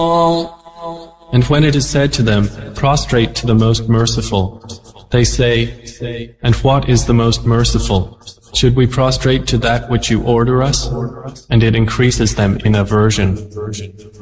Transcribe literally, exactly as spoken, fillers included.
And when it is said to them, prostrate to the most merciful, they say, and what is the most merciful? Should we prostrate to that which you order us? And it increases them in aversion.